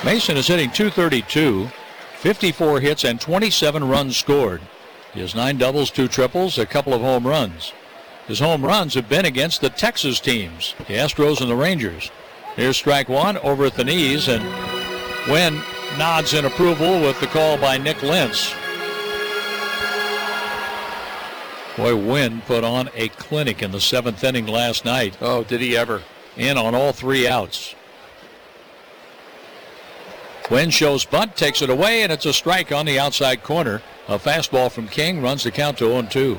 Mason is hitting .232, 54 hits and 27 runs scored. He has 9 doubles, 2 triples, a couple of home runs. His home runs have been against the Texas teams, the Astros and the Rangers. Here's strike one over at the knees, and Wynn nods in approval with the call by Nick Lentz. Boy, Wynn put on a clinic in the 7th inning last night. Oh, did he ever. In on all 3 outs. Wynn shows bunt, takes it away, and it's a strike on the outside corner. A fastball from King runs the count to 0-2.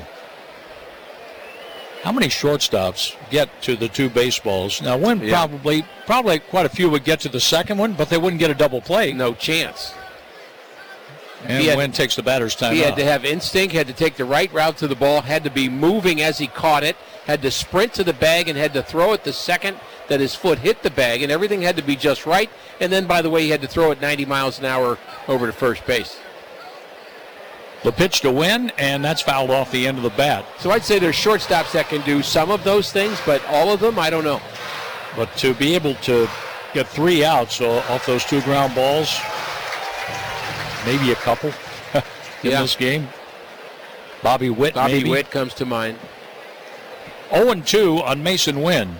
How many shortstops get to the 2 baseballs? Now, Wynn probably quite a few would get to the second one, but they wouldn't get a double play. No chance. And Wynn takes the batter's time out. He had to have instinct, had to take the right route to the ball, had to be moving as he caught it, had to sprint to the bag, and had to throw it the second that his foot hit the bag, and everything had to be just right. And then, by the way, he had to throw it 90 miles an hour over to first base. The pitch to Wynn, and that's fouled off the end of the bat. So I'd say there's shortstops that can do some of those things, but all of them, I don't know. But to be able to get 3 outs off those 2 ground balls, maybe a couple in this game. Bobby Witt comes to mind. 0-2 on Mason Wynn.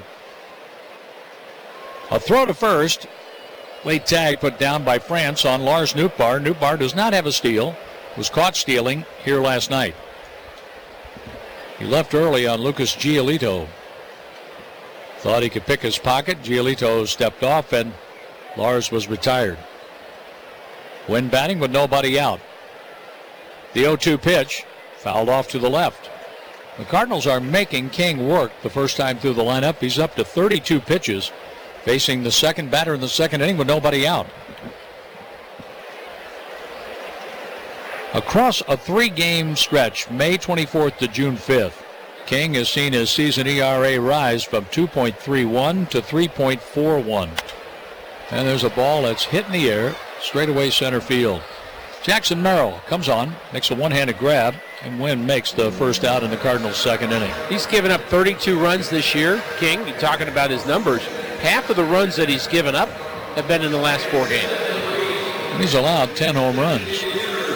A throw to first. Late tag put down by France on Lars Nootbaar. Nootbaar does not have a steal. Was caught stealing here last night. He left early on Lucas Giolito. Thought he could pick his pocket. Giolito stepped off, and Lars was retired. Wynn batting with nobody out. The 0-2 pitch fouled off to the left. The Cardinals are making King work the first time through the lineup. He's up to 32 pitches, facing the second batter in the second inning with nobody out. Across a 3-game stretch, May 24th to June 5th, King has seen his season ERA rise from 2.31 to 3.41. And there's a ball that's hit in the air, straightaway center field. Jackson Merrill comes on, makes a one-handed grab, and Wynn makes the first out in the Cardinals' second inning. He's given up 32 runs this year. King, you're talking about his numbers. Half of the runs that he's given up have been in the last 4 games. And he's allowed 10 home runs.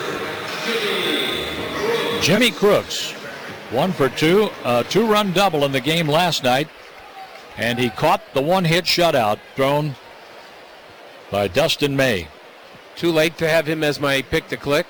Jimmy Crooks, 1 for 2, a 2-run double in the game last night, and he caught the 1-hit shutout thrown by Dustin May. Too late to have him as my pick to click.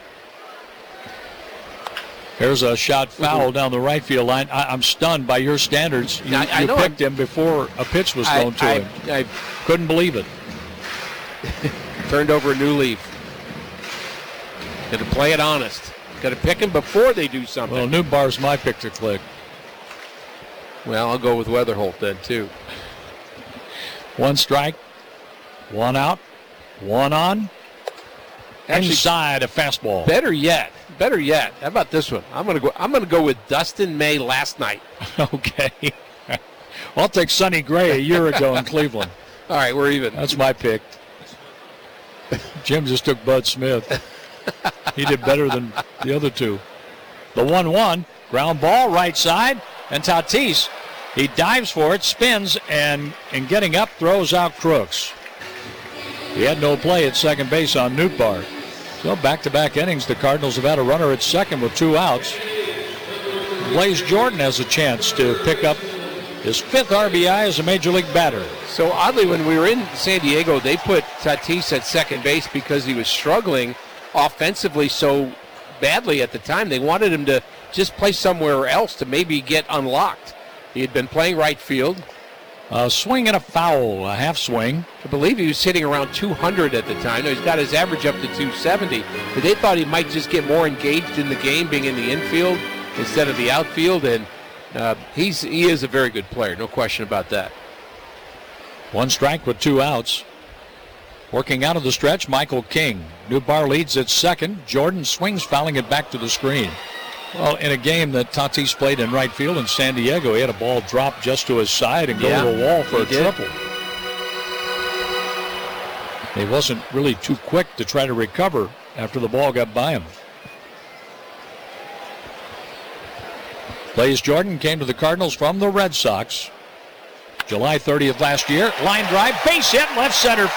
Here's a shot foul down the right field line. I'm stunned by your standards. You picked him before a pitch was thrown to him. I couldn't believe it. Turned over a new leaf. Got to play it honest. Got to pick him before they do something. Well, Nootbaar's my pick to click. Well, I'll go with Weatherholt then, too. 1 strike, 1 out, 1 on. Actually, inside a fastball. Better yet. How about this one? I'm gonna go with Dustin May last night. Okay. Well, I'll take Sonny Gray a year ago in Cleveland. All right, we're even. That's my pick. Jim just took Bud Smith. He did better than the other 2. The 1-1, ground ball, right side, and Tatis, he dives for it, spins, and in getting up, throws out Crooks. He had no play at second base on Nootbaar. So back-to-back innings, the Cardinals have had a runner at second with 2 outs. Blaze Jordan has a chance to pick up his 5th RBI as a Major League batter. So oddly, when we were in San Diego, they put Tatis at second base because he was struggling offensively so badly at the time. They wanted him to just play somewhere else to maybe get unlocked. He had been playing right field. A swing and a foul, a half swing. I believe he was hitting around 200 at the time. Now, he's got his average up to 270, but they thought he might just get more engaged in the game, being in the infield instead of the outfield, and he is a very good player, no question about that. 1 strike with 2 outs. Working out of the stretch, Michael King. Nootbaar leads at second. Jordan swings, fouling it back to the screen. Well, in a game that Tatis played in right field in San Diego, he had a ball drop just to his side and go to the wall for a triple. He wasn't really too quick to try to recover after the ball got by him. Blaze Jordan came to the Cardinals from the Red Sox July 30th last year. Line drive, base hit, left center